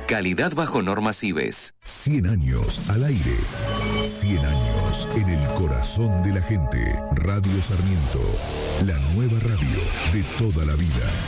Calidad bajo normas IBES. 100 años al aire. 100 años en el corazón de la gente. Radio Sarmiento, la nueva radio de toda la vida.